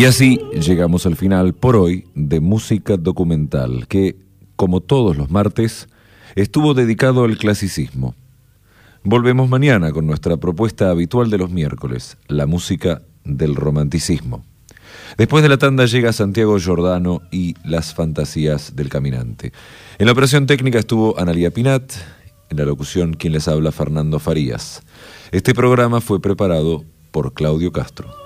Y así llegamos al final por hoy de Música Documental, que, como todos los martes, estuvo dedicado al clasicismo. Volvemos mañana con nuestra propuesta habitual de los miércoles, la música del romanticismo. Después de la tanda llega Santiago Giordano y las fantasías del caminante. En la operación técnica estuvo Analía Pinat, en la locución quien les habla Fernando Farías. Este programa fue preparado por Claudio Castro.